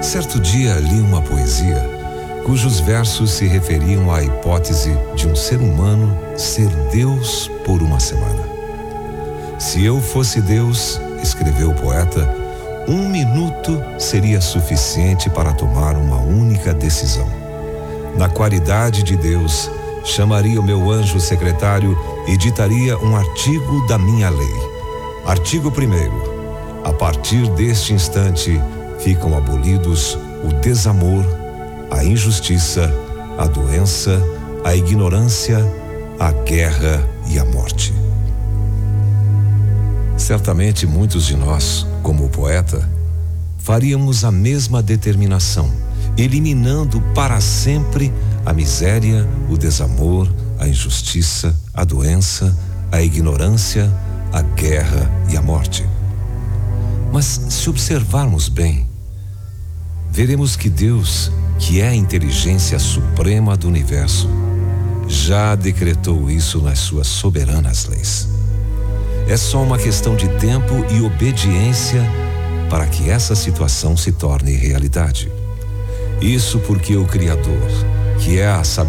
Certo dia li uma poesia cujos versos se referiam à hipótese de um ser humano ser Deus por uma semana. Se eu fosse Deus, escreveu o poeta, 1 minuto seria suficiente para tomar uma única decisão. Na qualidade de Deus, chamaria o meu anjo secretário e ditaria um artigo da minha lei. Artigo 1º. A partir deste instante, ficam abolidos o desamor, a injustiça, a doença, a ignorância, a guerra e a morte. Certamente muitos de nós, como o poeta, faríamos a mesma determinação, eliminando para sempre a miséria, o desamor, a injustiça, a doença, a ignorância, a guerra e a morte. Mas se observarmos bem, veremos que Deus, que é a inteligência suprema do universo, já decretou isso nas suas soberanas leis. É só uma questão de tempo e obediência para que essa situação se torne realidade. Isso porque o Criador, que é a sabedoria,